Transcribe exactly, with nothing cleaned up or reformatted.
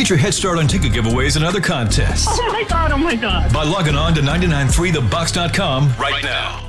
Get your head start on ticket giveaways and other contests. Oh my God, oh my God. By logging on to nine nine three the box dot com right now.